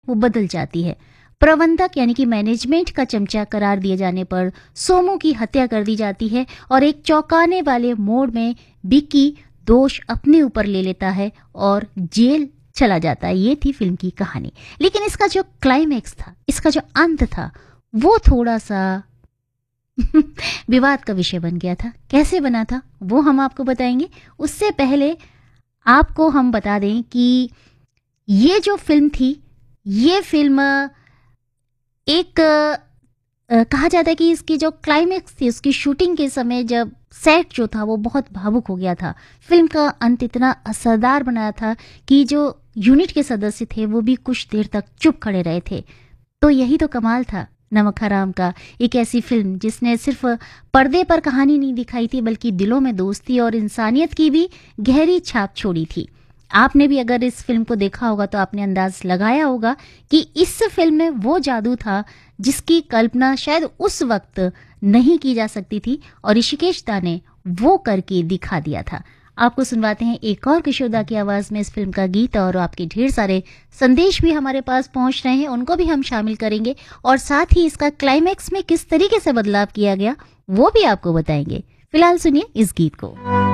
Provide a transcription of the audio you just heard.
वो बदल जाती है। प्रबंधक यानी कि मैनेजमेंट का चमचा करार दिए जाने पर सोमू की हत्या कर दी जाती है और एक चौंकाने वाले मोड़ में विक्की दोष अपने ऊपर ले लेता है और जेल चला जाता है। ये थी फिल्म की कहानी। लेकिन इसका जो क्लाइमैक्स था, इसका जो अंत था, वो थोड़ा सा विवाद का विषय बन गया था। कैसे बना था वो हम आपको बताएंगे। उससे पहले आपको हम बता दें कि ये जो फिल्म थी, ये फिल्म एक कहा जाता है कि इसकी जो क्लाइमैक्स थी, उसकी शूटिंग के समय जब सेट जो था वो बहुत भावुक हो गया था। फिल्म का अंत इतना असरदार बनाया था कि जो यूनिट के सदस्य थे वो भी कुछ देर तक चुप खड़े रहे थे। तो यही तो कमाल था नमक हराम का, एक ऐसी फिल्म जिसने सिर्फ पर्दे पर कहानी नहीं दिखाई थी बल्कि दिलों में दोस्ती और इंसानियत की भी गहरी छाप छोड़ी थी। आपने भी अगर इस फिल्म को देखा होगा तो आपने अंदाज लगाया होगा कि इस फिल्म में वो जादू था जिसकी कल्पना शायद उस वक्त नहीं की जा सकती थी और ऋषिकेश दा ने वो करके दिखा दिया था। आपको सुनवाते हैं एक और किशोर दा की आवाज में इस फिल्म का गीत, और आपके ढेर सारे संदेश भी हमारे पास पहुंच रहे हैं, उनको भी हम शामिल करेंगे और साथ ही इसका क्लाइमैक्स में किस तरीके से बदलाव किया गया वो भी आपको बताएंगे। फिलहाल सुनिए इस गीत को।